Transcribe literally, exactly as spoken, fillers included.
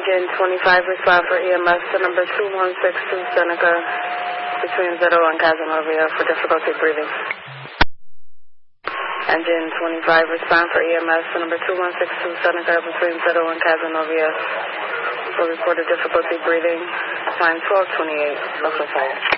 Engine twenty-five, respond for E M S to number two one six two Seneca between Zero and Casanova for difficulty breathing. Engine twenty-five, respond for E M S to number two one six two Seneca between Zero and Casanova for reported difficulty breathing. Time twelve twenty-eight, local fire.